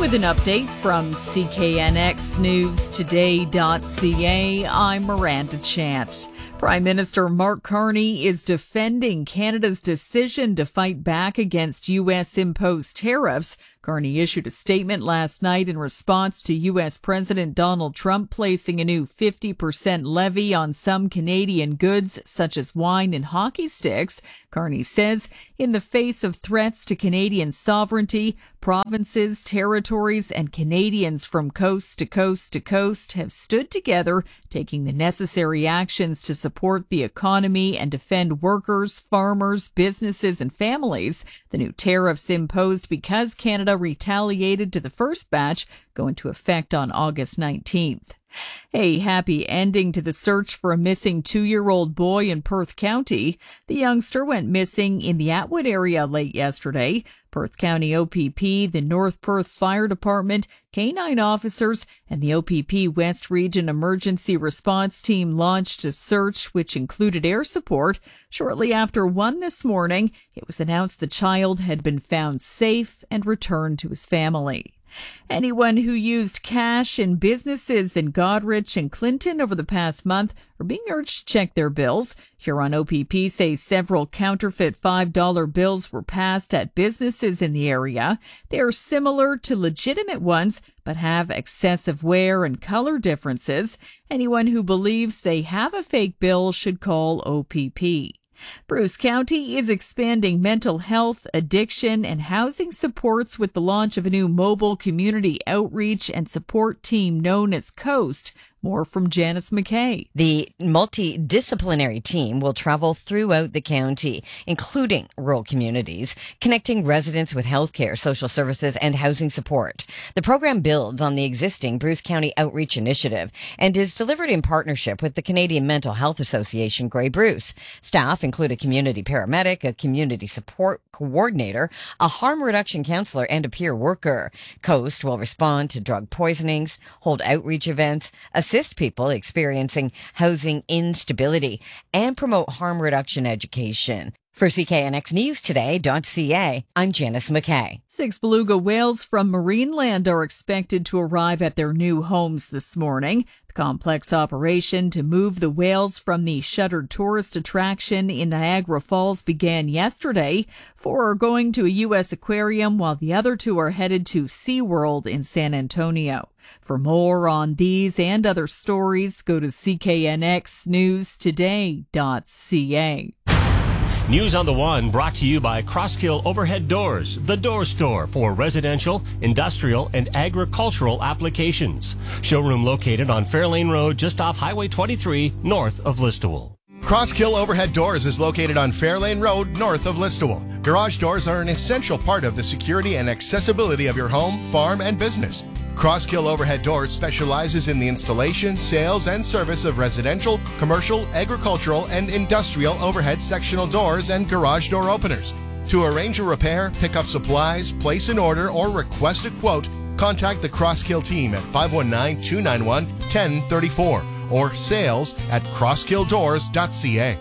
With an update from CKNXNewsToday.ca, I'm Miranda Chant. Prime Minister Mark Carney is defending Canada's decision to fight back against U.S. imposed tariffs. Carney issued a statement last night in response to U.S. President Donald Trump placing a new 50% levy on some Canadian goods, such as wine and hockey sticks. Carney says, in the face of threats to Canadian sovereignty, provinces, territories, and Canadians from coast to coast to coast have stood together, taking the necessary actions to support the economy and defend workers, farmers, businesses, and families. The new tariffs imposed because Canada retaliated to the first batch go into effect on August 19th. A happy ending to the search for a missing 2-year-old boy in Perth County. The youngster went missing in the Atwood area late yesterday. Perth County OPP, the North Perth Fire Department, K-9 officers, and the OPP West Region Emergency Response Team launched a search which included air support. Shortly after 1 this morning, it was announced the child had been found safe and returned to his family. Anyone who used cash in businesses in Goderich and Clinton over the past month are being urged to check their bills. Huron OPP says several counterfeit $5 bills were passed at businesses in the area. They are similar to legitimate ones, but have excessive wear and color differences. Anyone who believes they have a fake bill should call OPP. Bruce County is expanding mental health, addiction, and housing supports with the launch of a new mobile community outreach and support team known as COAST. More from Janice McKay. The multidisciplinary team will travel throughout the county, including rural communities, connecting residents with healthcare, social services, and housing support. The program builds on the existing Bruce County Outreach Initiative and is delivered in partnership with the Canadian Mental Health Association, Grey Bruce. Staff include a community paramedic, a community support coordinator, a harm reduction counselor, and a peer worker. COAST will respond to drug poisonings, hold outreach events, assist people experiencing housing instability, and promote harm reduction education. For CKNXNewsToday.ca, I'm Janice McKay. 6 beluga whales from Marineland are expected to arrive at their new homes this morning. The complex operation to move the whales from the shuttered tourist attraction in Niagara Falls began yesterday. 4 are going to a U.S. aquarium, while the other 2 are headed to SeaWorld in San Antonio. For more on these and other stories, go to CKNXNewsToday.ca. News on the One brought to you by Crosskill Overhead Doors, the door store for residential, industrial, and agricultural applications. Showroom located on Fairlane Road just off Highway 23, north of Listowel. Crosskill Overhead Doors is located on Fairlane Road, north of Listowel. Garage doors are an essential part of the security and accessibility of your home, farm, and business. Crosskill Overhead Doors specializes in the installation, sales, and service of residential, commercial, agricultural, and industrial overhead sectional doors and garage door openers. To arrange a repair, pick up supplies, place an order, or request a quote, contact the Crosskill team at 519-291-1034 or sales@crosskilldoors.ca.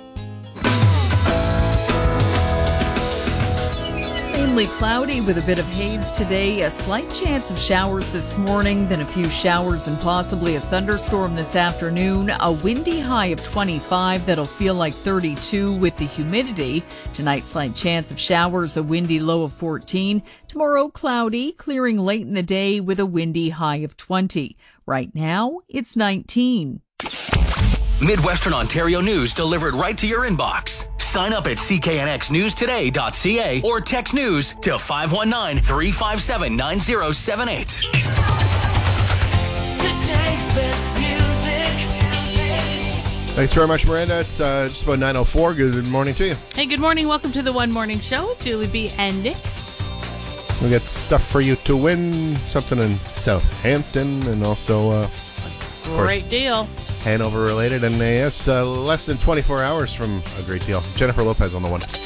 Mainly cloudy with a bit of haze today, a slight chance of showers this morning, then a few showers and possibly a thunderstorm this afternoon. A windy high of 25 that'll feel like 32 with the humidity. Tonight, slight chance of showers, a windy low of 14. Tomorrow, cloudy, clearing late in the day with a windy high of 20. Right now, it's 19. Midwestern Ontario news delivered right to your inbox. Sign up at CKNXNewsToday.ca or text news to 519-357-9078. Today's best music. Thanks very much, Miranda. It's just about 9:04. Good morning to you. Hey, good morning. Welcome to the One Morning Show with Julie B. and Nick. We got stuff for you to win, something in Southampton, and also Great deal. Hanover related, and yes, less than 24 hours from a great deal. Jennifer Lopez on the one.